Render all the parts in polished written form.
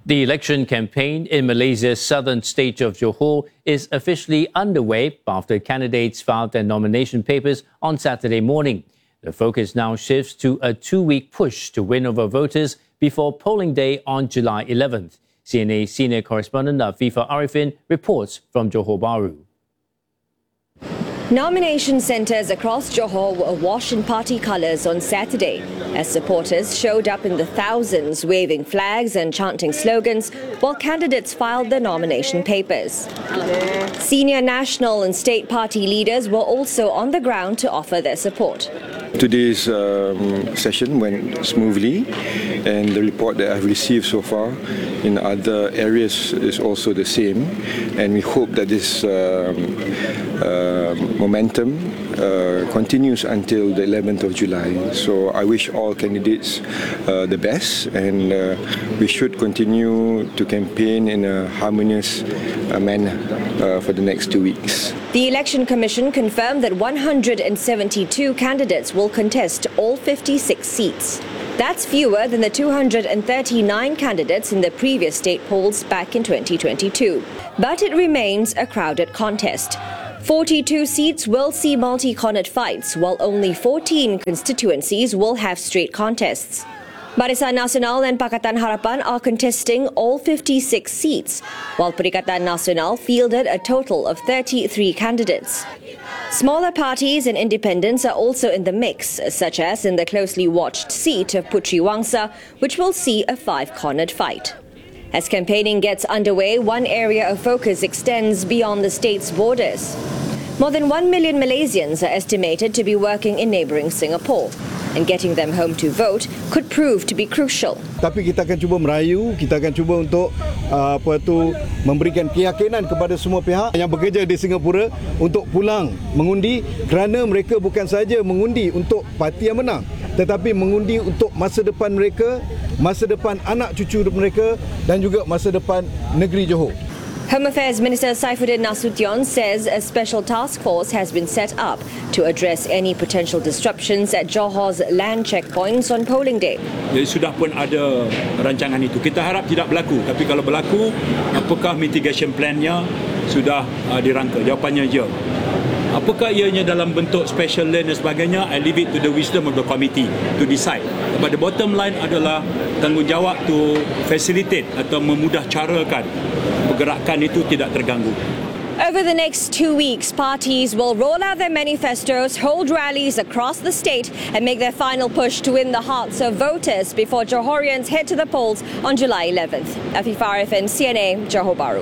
The election campaign in Malaysia's southern state of Johor is officially underway after candidates filed their nomination papers on Saturday morning. The focus now shifts to a two-week push to win over voters before polling day on July 11th. CNA senior correspondent Afifa Arifin reports from Johor Bahru. Nomination centres across Johor were awash in party colours on Saturday as supporters showed up in the thousands waving flags and chanting slogans while candidates filed their nomination papers. Senior national and state party leaders were also on the ground to offer their support. Today's session went smoothly, and the report that I've received so far in other areas is also the same, and we hope that this momentum continues until the 11th of July. So I wish all candidates the best, and we should continue to campaign in a harmonious manner for the next 2 weeks. The Election Commission confirmed that 172 candidates will contest all 56 seats. That's fewer than the 239 candidates in the previous state polls back in 2022. But it remains a crowded contest. 42 seats will see multi-cornered fights, while only 14 constituencies will have straight contests. Barisan Nasional and Pakatan Harapan are contesting all 56 seats, while Perikatan Nasional fielded a total of 33 candidates. Smaller parties and independents are also in the mix, such as in the closely watched seat of Puteri Wangsa, which will see a five-cornered fight. As campaigning gets underway, one area of focus extends beyond the state's borders. More than 1 million Malaysians are estimated to be working in neighbouring Singapore, and getting them home to vote could prove to be crucial. Tapi kita akan cuba merayu, kita akan cuba untuk memberikan keyakinan kepada semua pihak yang bekerja di Singapura untuk pulang mengundi, kerana mereka bukan saja mengundi untuk parti yang menang, tetapi mengundi untuk masa depan mereka, masa depan anak cucu mereka dan juga masa depan negeri Johor. Home Affairs Minister Saifuddin Nasution says a special task force has been set up to address any potential disruptions at Johor's land checkpoints on polling day. Jadi sudah pun ada rancangan itu. Kita harap tidak berlaku, tapi kalau berlaku, apakah mitigation plan-nya sudah dirangka? Jawapannya ya. Apakah ianya dalam bentuk special lane dan sebagainya, I leave it to the wisdom of the committee to decide. But the bottom line adalah tanggungjawab to facilitate atau memudah carakan pergerakan itu tidak terganggu. Over the next 2 weeks, parties will roll out their manifestos, hold rallies across the state and make their final push to win the hearts of voters before Johorians head to the polls on July 11th. Afifa Arifin, CNA, Johor Bahru.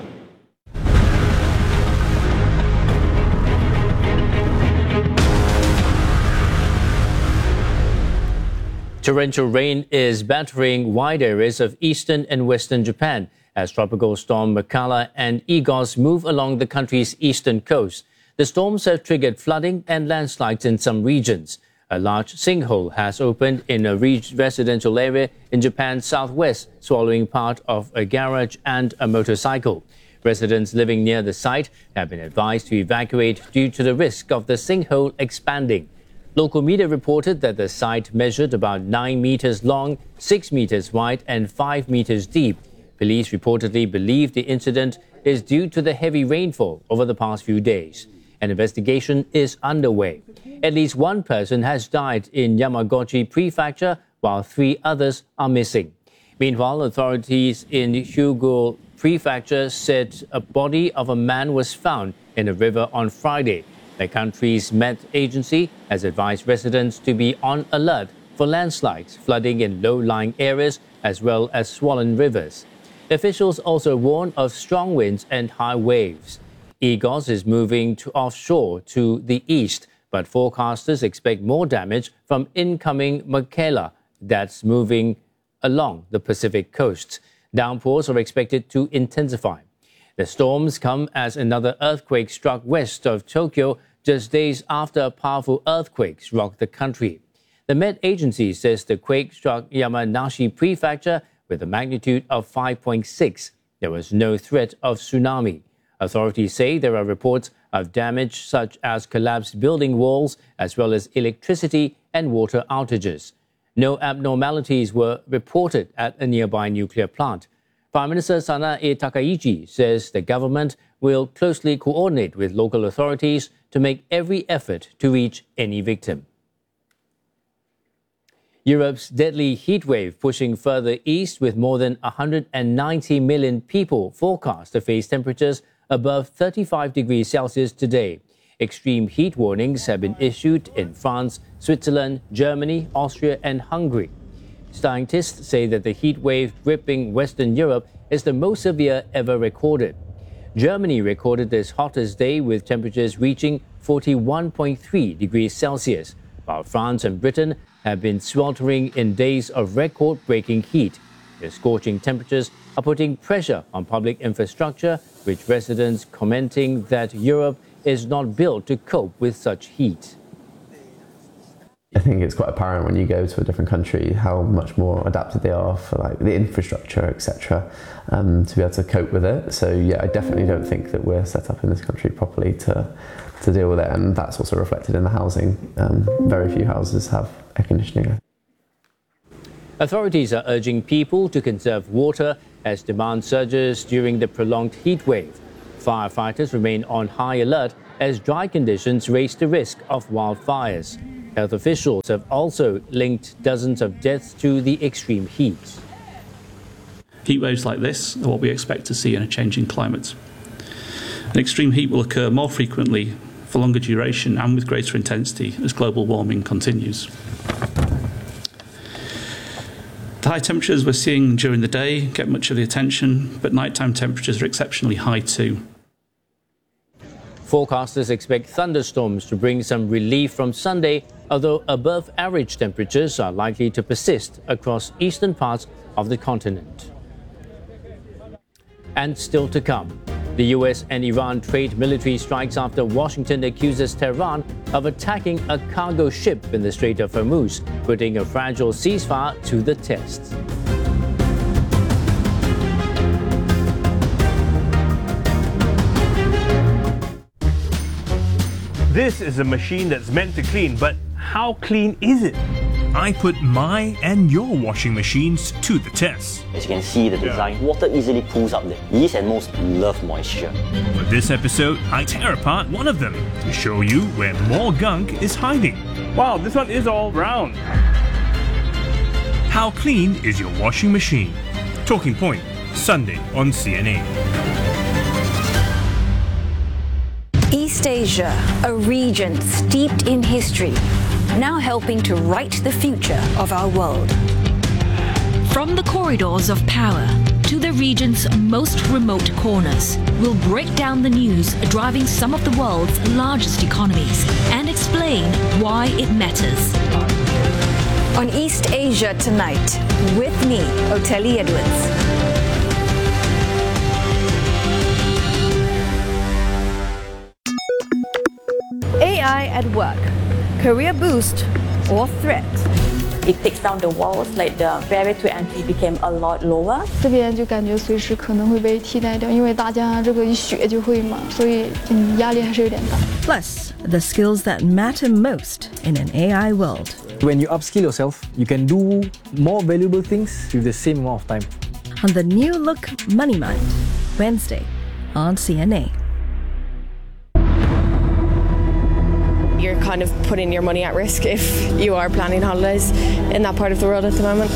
Torrential rain is battering wide areas of eastern and western Japan as tropical storm Makala and Igos move along the country's eastern coast. The storms have triggered flooding and landslides in some regions. A large sinkhole has opened in a residential area in Japan's southwest, swallowing part of a garage and a motorcycle. Residents living near the site have been advised to evacuate due to the risk of the sinkhole expanding. Local media reported that the site measured about 9 meters long, 6 meters wide and 5 meters deep. Police reportedly believe the incident is due to the heavy rainfall over the past few days. An investigation is underway. At least one person has died in Yamaguchi Prefecture, while 3 others are missing. Meanwhile, authorities in Hyogoro Prefecture said a body of a man was found in a river on Friday. The country's Met agency has advised residents to be on alert for landslides, flooding in low-lying areas, as well as swollen rivers. Officials also warn of strong winds and high waves. Igos is moving to offshore to the east, but forecasters expect more damage from incoming Makala that's moving along the Pacific coast. Downpours are expected to intensify. The storms come as another earthquake struck west of Tokyo just days after powerful earthquakes rocked the country. The Met agency says the quake struck Yamanashi Prefecture with a magnitude of 5.6. There was no threat of tsunami. Authorities say there are reports of damage such as collapsed building walls as well as electricity and water outages. No abnormalities were reported at a nearby nuclear plant. Prime Minister Sanae Takaichi says the government will closely coordinate with local authorities to make every effort to reach any victim. Europe's deadly heat wave pushing further east, with more than 190 million people forecast to face temperatures above 35 degrees Celsius today. Extreme heat warnings have been issued in France, Switzerland, Germany, Austria and Hungary. Scientists say that the heat wave gripping Western Europe is the most severe ever recorded. Germany recorded its hottest day with temperatures reaching 41.3 degrees Celsius, while France and Britain have been sweltering in days of record-breaking heat. The scorching temperatures are putting pressure on public infrastructure, with residents commenting that Europe is not built to cope with such heat. I think it's quite apparent when you go to a different country how much more adapted they are for like the infrastructure, etc., to be able to cope with it. So yeah, I definitely don't think that we're set up in this country properly to deal with it, and that's also reflected in the housing. Very few houses have air conditioning. Authorities are urging people to conserve water as demand surges during the prolonged heat wave. Firefighters remain on high alert as dry conditions raise the risk of wildfires. Health officials have also linked dozens of deaths to the extreme heat. Heat waves like this are what we expect to see in a changing climate. An extreme heat will occur more frequently, for longer duration and with greater intensity as global warming continues. The high temperatures we're seeing during the day get much of the attention, but nighttime temperatures are exceptionally high too. Forecasters expect thunderstorms to bring some relief from Sunday, although above average temperatures are likely to persist across eastern parts of the continent. And still to come, the US and Iran trade military strikes after Washington accuses Tehran of attacking a cargo ship in the Strait of Hormuz, putting a fragile ceasefire to the test. This is a machine that's meant to clean, but how clean is it? I put my and your washing machines to the test. As you can see the design, water easily pulls up the yeast and most love moisture. For this episode, I tear apart one of them to show you where more gunk is hiding. Wow, this one is all round. How clean is your washing machine? Talking Point, Sunday on CNA. East Asia, a region steeped in history, now helping to write the future of our world. From the corridors of power to the region's most remote corners, we'll break down the news driving some of the world's largest economies and explain why it matters. On East Asia Tonight, with me, Oteli Edwards. AI at work, career boost or threat? It takes down the walls, like the barrier to entry became a lot lower. 这边就感觉随时可能会被替代掉，因为大家这个一学就会嘛，所以压力还是有点大。 Plus, the skills that matter most in an AI world. When you upskill yourself, you can do more valuable things with the same amount of time. On the new look Money Mind, Wednesday on CNA. You're kind of putting your money at risk if you are planning holidays in that part of the world at the moment.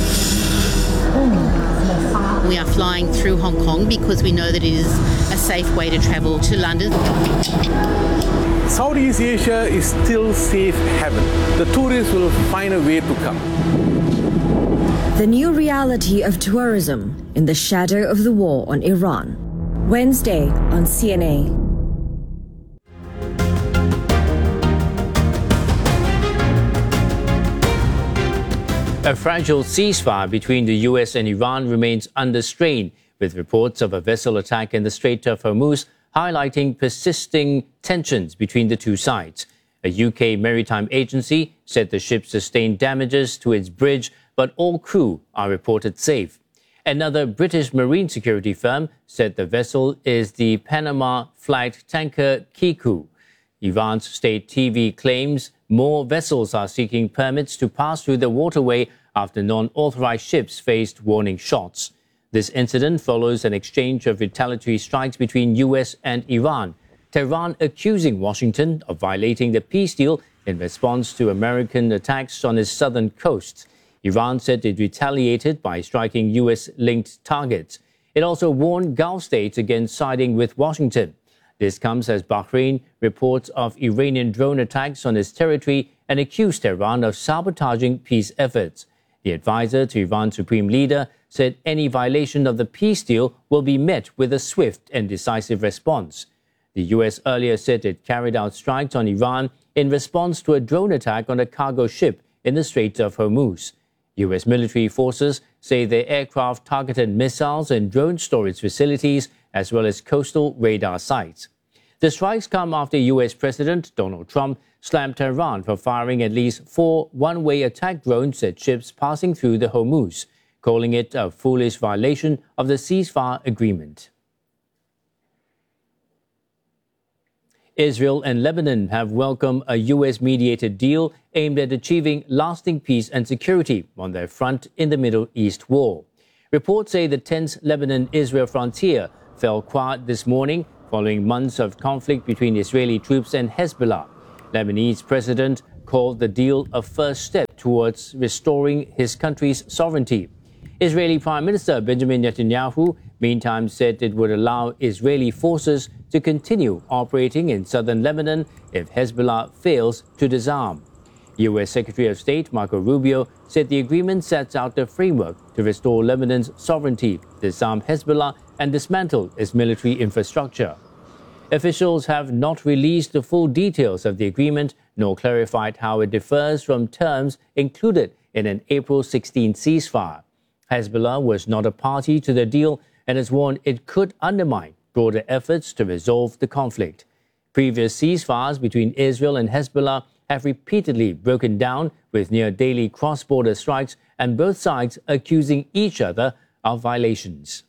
We are flying through Hong Kong because we know that it is a safe way to travel to London. Southeast Asia is still safe haven. The tourists will find a way to come. The new reality of tourism in the shadow of the war on Iran. Wednesday on CNA. A fragile ceasefire between the US and Iran remains under strain, with reports of a vessel attack in the Strait of Hormuz highlighting persisting tensions between the two sides. A UK maritime agency said the ship sustained damages to its bridge, but all crew are reported safe. Another British marine security firm said the vessel is the Panama-flagged tanker Kiku. Iran's state TV claims more vessels are seeking permits to pass through the waterway after non-authorized ships faced warning shots. This incident follows an exchange of retaliatory strikes between US and Iran, Tehran accusing Washington of violating the peace deal in response to American attacks on its southern coast. Iran said it retaliated by striking US-linked targets. It also warned Gulf states against siding with Washington. This comes as Bahrain reports of Iranian drone attacks on its territory and accused Tehran of sabotaging peace efforts. The advisor to Iran's supreme leader said any violation of the peace deal will be met with a swift and decisive response. The US earlier said it carried out strikes on Iran in response to a drone attack on a cargo ship in the Strait of Hormuz. US military forces say their aircraft targeted missiles and drone storage facilities as well as coastal radar sites. The strikes come after US President Donald Trump slammed Tehran for firing at least 4 one-way attack drones at ships passing through the Hormuz, calling it a foolish violation of the ceasefire agreement. Israel and Lebanon have welcomed a US-mediated deal aimed at achieving lasting peace and security on their front in the Middle East war. Reports say the tense Lebanon-Israel frontier fell quiet this morning following months of conflict between Israeli troops and Hezbollah. Lebanese president called the deal a first step towards restoring his country's sovereignty. Israeli Prime Minister Benjamin Netanyahu, meantime, said it would allow Israeli forces to continue operating in southern Lebanon if Hezbollah fails to disarm. U.S. Secretary of State Marco Rubio said the agreement sets out the framework to restore Lebanon's sovereignty, disarm Hezbollah, and dismantle its military infrastructure. Officials have not released the full details of the agreement nor clarified how it differs from terms included in an April 16 ceasefire. Hezbollah was not a party to the deal and has warned it could undermine broader efforts to resolve the conflict. Previous ceasefires between Israel and Hezbollah have repeatedly broken down with near-daily cross-border strikes and both sides accusing each other of violations.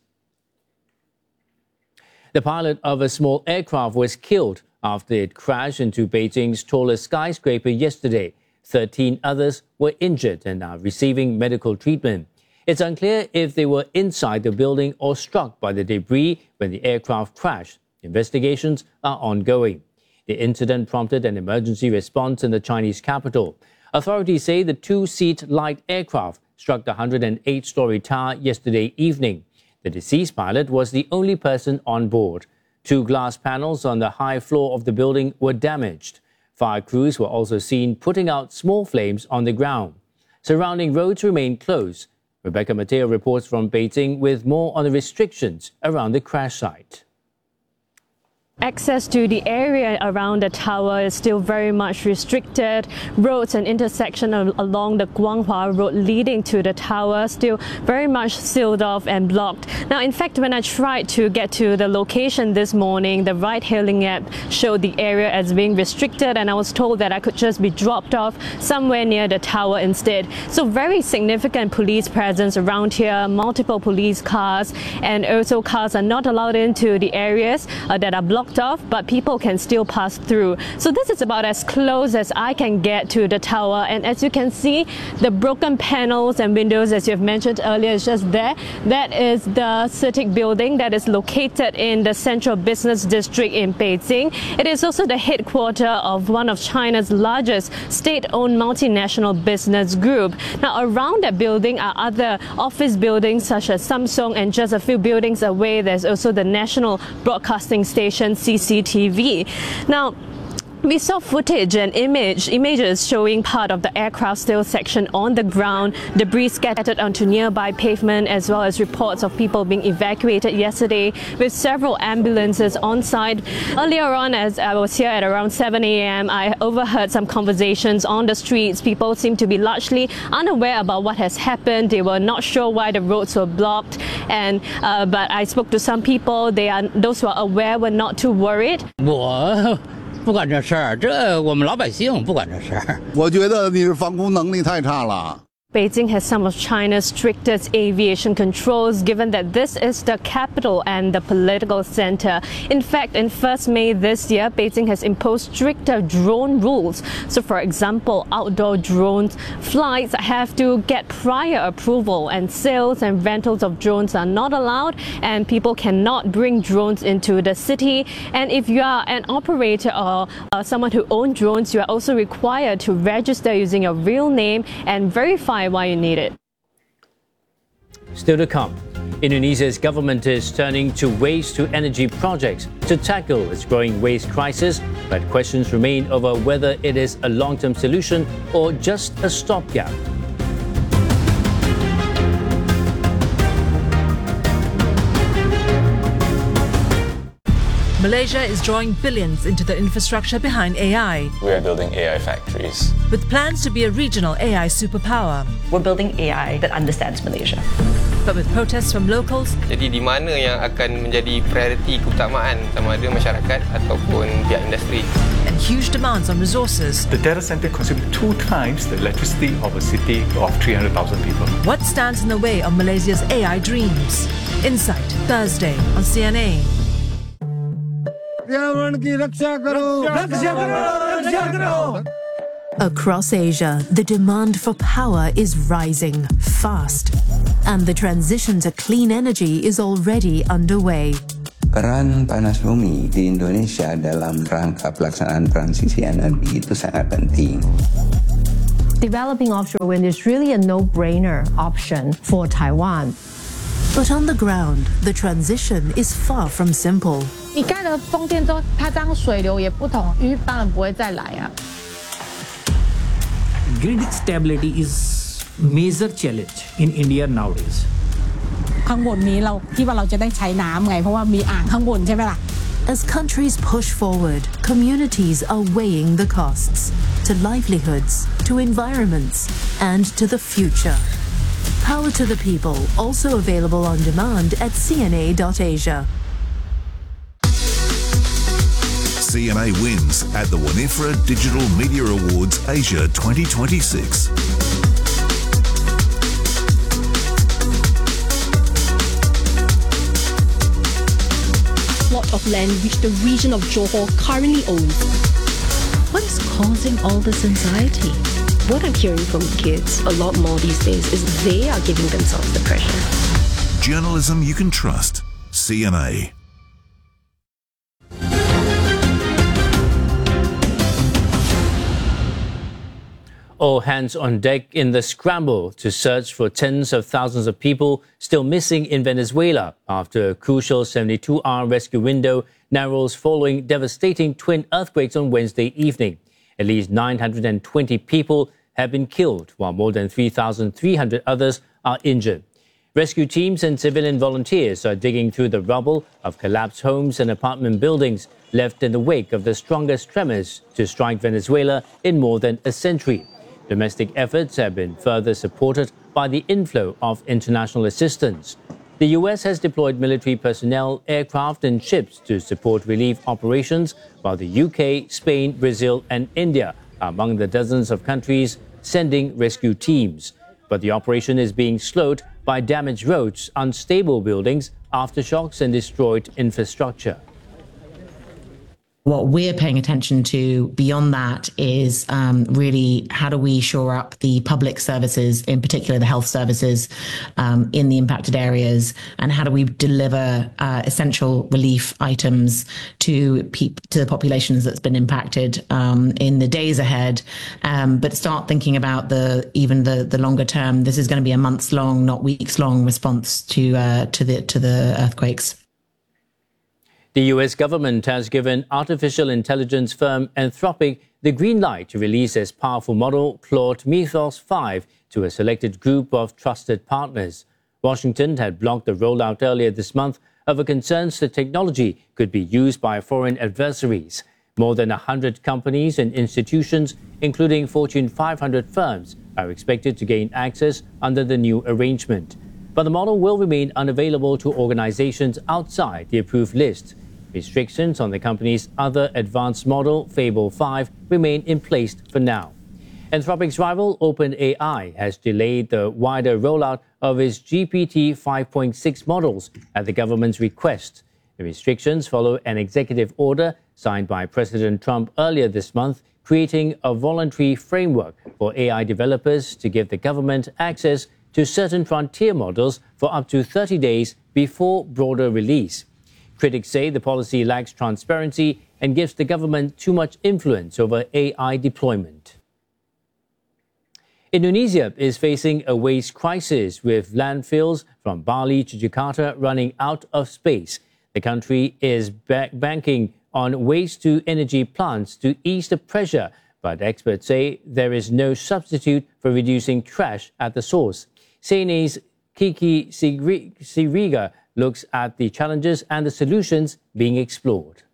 The pilot of a small aircraft was killed after it crashed into Beijing's tallest skyscraper yesterday. 13 others were injured and are receiving medical treatment. It's unclear if they were inside the building or struck by the debris when the aircraft crashed. Investigations are ongoing. The incident prompted an emergency response in the Chinese capital. Authorities say the two-seat light aircraft struck the 108-story tower yesterday evening. The deceased pilot was the only person on board. 2 glass panels on the high floor of the building were damaged. Fire crews were also seen putting out small flames on the ground. Surrounding roads remain closed. Rebecca Mateo reports from Beijing with more on the restrictions around the crash site. Access to the area around the tower is still very much restricted. Roads and intersections along the Guanghua Road leading to the tower still very much sealed off and blocked. Now, in fact, when I tried to get to the location this morning, the ride-hailing app showed the area as being restricted, and I was told that I could just be dropped off somewhere near the tower instead. So very significant police presence around here, multiple police cars, and also cars are not allowed into the areas that are blocked off, but people can still pass through. So this is about as close as I can get to the tower, and as you can see, the broken panels and windows, as you have mentioned earlier, is just there. That is the CITIC building that is located in the Central Business District in Beijing. It is also the headquarters of one of China's largest state-owned multinational business group. Now, around that building are other office buildings such as Samsung, and just a few buildings away there's also the National Broadcasting Station CCTV. Now, we saw footage and images showing part of the aircraft still section on the ground, debris scattered onto nearby pavement, as well as reports of people being evacuated yesterday with several ambulances on site. Earlier on, as I was here at around 7 a.m., I overheard some conversations on the streets. People seem to be largely unaware about what has happened. They were not sure why the roads were blocked, and but I spoke to some people. Those who are aware were not too worried. 不管这事儿，这我们老百姓不管这事儿。 我觉得你的防空能力太差了。 Beijing has some of China's strictest aviation controls, given that this is the capital and the political center. In fact, in 1st May this year, Beijing has imposed stricter drone rules. So, for example, outdoor drone flights have to get prior approval, and sales and rentals of drones are not allowed, and people cannot bring drones into the city. And if you are an operator or someone who owns drones, you are also required to register using your real name and verify why you need it. Still to come, Indonesia's government is turning to waste-to-energy projects to tackle its growing waste crisis, but questions remain over whether it is a long-term solution or just a stopgap. Malaysia is drawing billions into the infrastructure behind AI. We are building AI factories. With plans to be a regional AI superpower. We're building AI that understands Malaysia. But with protests from locals. Jadi di mana yang akan menjadi prioriti keutamaan sama ada masyarakat ataupun pihak industri. And huge demands on resources. The data center consumes 2 times the electricity of a city of 300,000 people. What stands in the way of Malaysia's AI dreams? Insight, Thursday on CNA. Across Asia, the demand for power is rising fast, and the transition to clean energy is already underway. Peran panas bumi di Indonesia dalam rangka pelaksanaan transisi energi itu sangat penting. Developing offshore wind is really a no-brainer option for Taiwan. But on the ground, the transition is far from simple. 你盖了风电之后，它这样水流也不同，鱼当然不会再来啊。 Grid stability is major challenge in India nowadays. ข้างบนนี้เราที่ว่าเราจะได้ใช้น้ำไงเพราะว่ามีอ่างข้างบนใช่ไหมล่ะ As countries push forward, communities are weighing the costs to livelihoods, to environments, and to the future. Power to the People, also available on demand at cna.asia. CNA wins at the Winifred Digital Media Awards Asia 2026. Plot of land which the region of Johor currently owns. What is causing all this anxiety? What I'm hearing from kids a lot more these days is they are giving themselves the pressure. Journalism you can trust. CNA. All hands on deck in the scramble to search for tens of thousands of people still missing in Venezuela after a crucial 72-hour rescue window narrows following devastating twin earthquakes on Wednesday evening. At least 920 people have been killed, while more than 3,300 others are injured. Rescue teams and civilian volunteers are digging through the rubble of collapsed homes and apartment buildings left in the wake of the strongest tremors to strike Venezuela in more than a century. Domestic efforts have been further supported by the inflow of international assistance. The U.S. has deployed military personnel, aircraft and ships to support relief operations, while the UK, Spain, Brazil and India are among the dozens of countries sending rescue teams. But the operation is being slowed by damaged roads, unstable buildings, aftershocks and destroyed infrastructure. What we're paying attention to beyond that is really how do we shore up the public services, in particular the health services in the impacted areas, and how do we deliver essential relief items to the populations that's been impacted in the days ahead, but start thinking about the longer term. This is going to be a months long, not weeks long response to the earthquakes. The US government has given artificial intelligence firm Anthropic the green light to release its powerful model Claude Mythos 5 to a selected group of trusted partners. Washington had blocked the rollout earlier this month over concerns the technology could be used by foreign adversaries. More than 100 companies and institutions, including Fortune 500 firms, are expected to gain access under the new arrangement. But the model will remain unavailable to organizations outside the approved list. Restrictions on the company's other advanced model, Fable 5, remain in place for now. Anthropic's rival OpenAI has delayed the wider rollout of its GPT 5.6 models at the government's request. The restrictions follow an executive order signed by President Trump earlier this month, creating a voluntary framework for AI developers to give the government access to certain frontier models for up to 30 days before broader release. Critics say the policy lacks transparency and gives the government too much influence over AI deployment. Indonesia is facing a waste crisis with landfills from Bali to Jakarta running out of space. The country is banking on waste-to-energy plants to ease the pressure, but experts say there is no substitute for reducing trash at the source. CNA's Kiki Siriga looks at the challenges and the solutions being explored.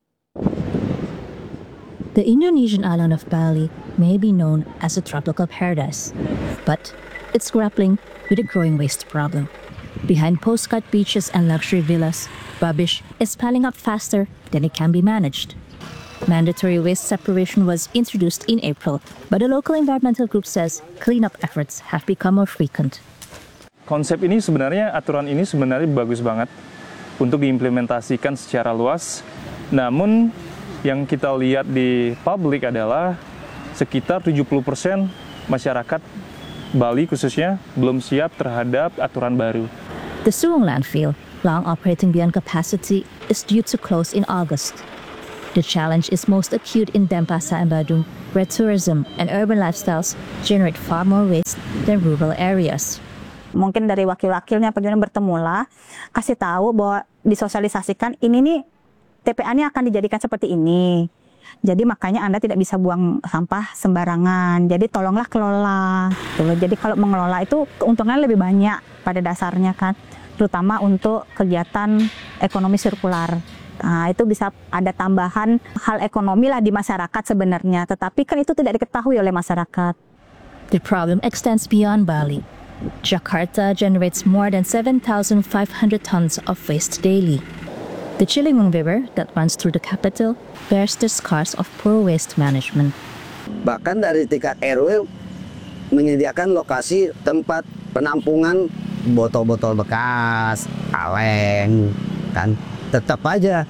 The Indonesian island of Bali may be known as a tropical paradise, but it's grappling with a growing waste problem. Behind postcard beaches and luxury villas, rubbish is piling up faster than it can be managed. Mandatory waste separation was introduced in April, but the local environmental group says cleanup efforts have become more frequent. Konsep ini sebenarnya, aturan ini sebenarnya bagus banget untuk diimplementasikan secara luas. Namun yang kita lihat di publik adalah sekitar 70% masyarakat Bali khususnya belum siap terhadap aturan baru. The Suwung landfill, long operating beyond capacity, is due to close in August. The challenge is most acute in Denpasar and Badung, where tourism and urban lifestyles generate far more waste than rural areas. Mungkin dari wakil-wakilnya perjuangan bertemulah, kasih tahu bahwa disosialisasikan ini nih TPA-nya akan dijadikan seperti ini. Jadi makanya Anda tidak bisa buang sampah sembarangan. Jadi tolonglah kelola. Jadi kalau mengelola itu keuntungannya lebih banyak pada dasarnya kan, terutama untuk kegiatan ekonomi sirkular. Nah, itu bisa ada tambahan hal ekonomi lah di masyarakat sebenarnya, tetapi kan itu tidak diketahui oleh masyarakat. The problem extends beyond Bali. Jakarta generates more than 7,500 tons of waste daily. The Ciliwung River that runs through the capital bears the scars of poor waste management. Bahkan dari tingkat RW menyediakan lokasi tempat penampungan botol-botol bekas, kaleng, kan tetap aja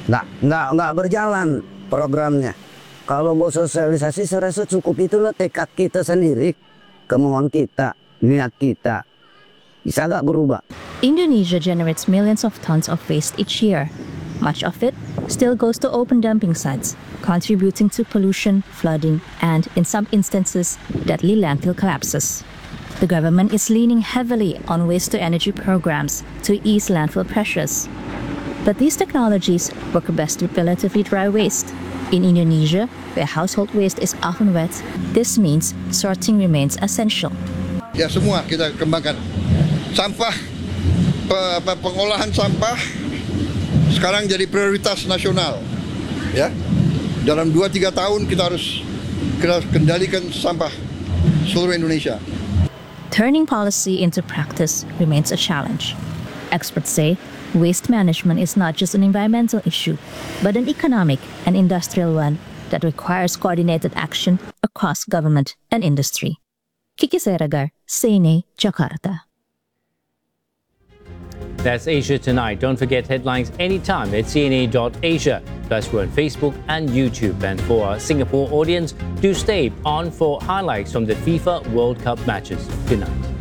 nggak berjalan programnya. Kalau mau sosialisasi saya rasa cukup itulah tekad kita sendiri, kemauan kita, niat kita. Bisa nggak berubah? Indonesia generates millions of tons of waste each year. Much of it still goes to open dumping sites, contributing to pollution, flooding, and, in some instances, deadly landfill collapses. The government is leaning heavily on waste-to-energy programs to ease landfill pressures. But these technologies work best with relatively dry waste. In Indonesia, where household waste is often wet, this means sorting remains essential. Ya, semua kita kembangkan. Sampah, pengolahan sampah sekarang jadi prioritas nasional. Ya, dalam 2-3 tahun kita harus kendalikan sampah seluruh Indonesia. Turning policy into practice remains a challenge. Experts say waste management is not just an environmental issue, but an economic and industrial one that requires coordinated action across government and industry. Kiki Siriga, CNA, Jakarta. That's Asia Tonight. Don't forget headlines anytime at cna.asia. Plus, we're on Facebook and YouTube. And for our Singapore audience, do stay on for highlights from the FIFA World Cup matches. Good night.